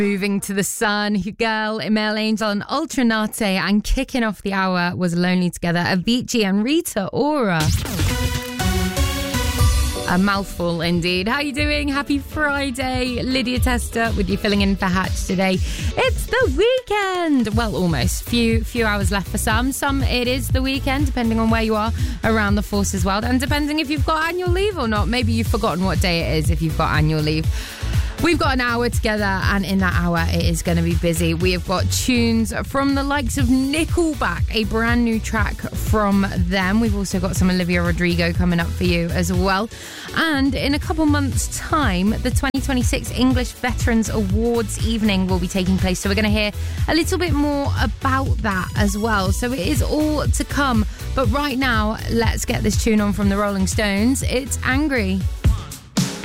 Moving to the Sun, Girl, Mel Angel and Ultranate, and kicking off the hour was Lonely Together, Avicii and Rita Ora. A mouthful indeed. How you doing? Happy Friday. Lydia Tester with you filling in for Hatch today. It's the weekend. Well, almost. Few hours left for some. Some it is the weekend, depending on where you are around the Forces world, and depending if you've got annual leave or not. Maybe you've forgotten what day it is if you've got annual leave. We've got an hour together, and in that hour it is going to be busy. We have got tunes from the likes of Nickelback, a brand new track from them. We've also got some Olivia Rodrigo coming up for you as well. And in a couple months' time, the 2026 English Veterans Awards evening will be taking place. So we're going to hear a little bit more about that as well. So it is all to come. But right now, let's get this tune on from the Rolling Stones. It's Angry.